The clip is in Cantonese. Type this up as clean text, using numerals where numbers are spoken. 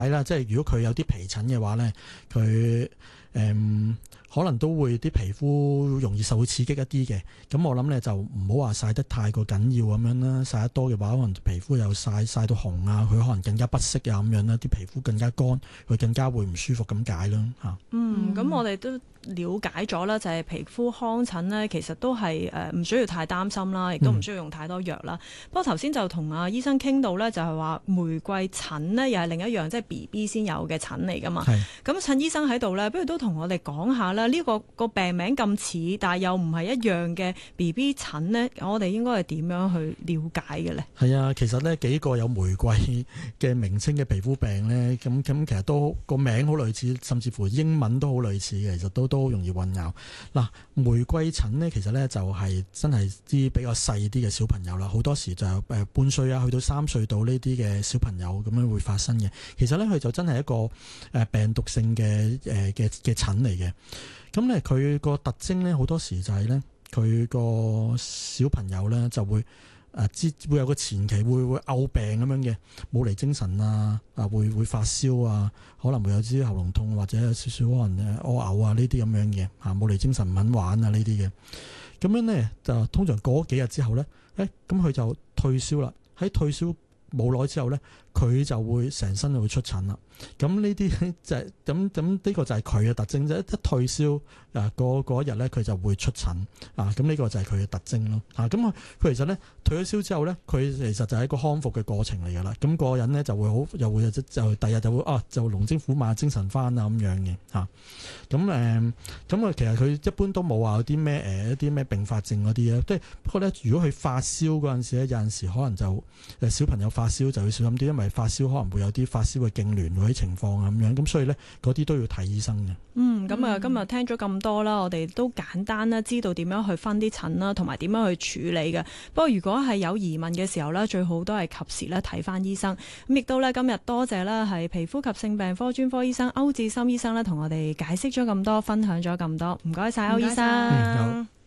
係啦，即係如果佢有啲皮疹嘅話咧，佢可能都會啲皮膚容易受到刺激一啲嘅。咁我諗咧就唔好話曬得太過緊要咁樣啦，曬得多嘅話可能皮膚又曬到紅啊，佢可能更加不適啊咁樣啦，啲皮膚更加乾，佢更加會唔舒服咁解啦嚇。 咁我哋都了解咗啦，就係皮膚糠疹呢，其實都係唔需要太擔心啦，亦都唔需要用太多藥啦。不過頭先就同阿醫生傾到呢，就係話玫瑰疹呢，又係另一樣即係 BB 先有嘅疹嚟噶嘛。咁趁醫生喺度呢，不如都同我哋講下啦。呢個病名咁似，但係又唔係一樣嘅 BB 疹呢，我哋應該係點樣去了解嘅呢？ 係啊，其實呢幾個有玫瑰嘅名稱嘅皮膚病呢，咁其實都個名好類似，甚至乎英文都好類似嘅，其實都好容易混淆。嗱，玫瑰疹呢，其實呢就係真係啲比較細啲嘅小朋友啦，好多時就半歲啊，去到3歲到呢啲嘅小朋友咁樣會發生嘅。其實呢，佢就真係一個病毒性嘅疹嚟嘅。咁咧，佢個特徵咧，好多時就係咧，佢個小朋友咧就會會有個前期會嘔病咁樣嘅，冇嚟精神啊，會發燒啊，可能會有啲喉嚨痛或者有少少可能屙嘔啊呢啲咁樣嘅嚇，冇嚟精神唔肯玩啊呢啲嘅。咁樣咧就通常過幾日之後咧，咁佢就退燒啦。喺退燒冇耐之後咧，佢就會成身就會出疹啦。咁呢啲就係咁呢個就係佢嘅特徵啫。一退燒嗰一日咧，佢就會出疹啊。咁呢個就係佢嘅特徵咯。咁佢其實咧退咗燒之後咧，佢其實就係一個康復嘅過程嚟㗎啦。咁個人咧就會好，又會就第日就會就龍精虎猛精神翻啊咁樣嘅嚇。咁其實佢一般都冇話有啲咩一啲咩併發症嗰啲啊。即係不過咧，如果佢發燒嗰陣時咧，有陣時可能就小朋友發燒就要小心啲，因為發燒可能會有啲發燒嘅痙攣嗰啲情況咁樣，咁所以咧嗰啲都要睇醫生嘅。 咁啊，今日聽咗咁多啦，我哋都簡單啦，知道點樣去分啲疹啦，同埋點樣去處理嘅。不過如果係有疑問嘅時候咧，最好都係及時咧睇翻醫生。咁亦都咧今日多謝啦，係皮膚及性病科專科醫生歐志森醫生咧，同我哋解釋咗咁多，分享咗咁多，唔該晒歐醫生。